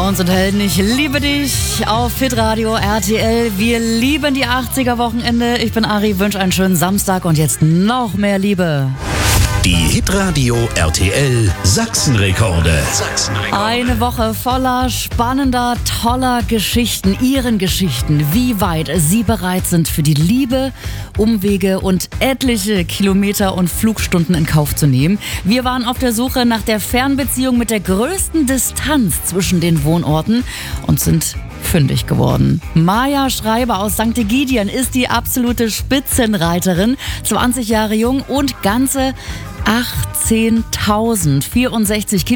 Clowns und Helden, ich liebe dich auf Hitradio RTL. Wir lieben die 80er-Wochenende. Ich bin Ari, wünsche einen schönen Samstag und jetzt noch mehr Liebe. Die Hitradio RTL Sachsenrekorde. Eine Woche voller spannender, toller Geschichten, ihren Geschichten, wie weit sie bereit sind für die Liebe, Umwege und etliche Kilometer und Flugstunden in Kauf zu nehmen. Wir waren auf der Suche nach der Fernbeziehung mit der größten Distanz zwischen den Wohnorten und sind fündig geworden. Maja Schreiber aus St. Egidien ist die absolute Spitzenreiterin, 20 Jahre jung und ganze 18.064